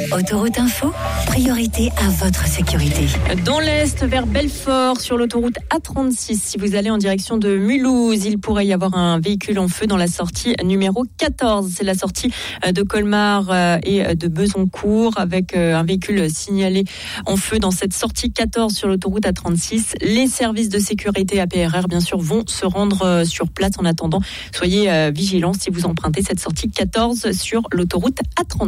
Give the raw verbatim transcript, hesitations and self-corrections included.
Autoroute Info, priorité à votre sécurité. Dans l'Est, vers Belfort, sur l'autoroute A trente-six, si vous allez en direction de Mulhouse, il pourrait y avoir un véhicule en feu dans la sortie numéro quatorze. C'est la sortie de Colmar et de Besoncourt, avec un véhicule signalé en feu dans cette sortie quatorze sur l'autoroute A trente-six. Les services de sécurité A P R R, bien sûr, vont se rendre sur place. En attendant, soyez vigilants si vous empruntez cette sortie quatorze sur l'autoroute A trente-six.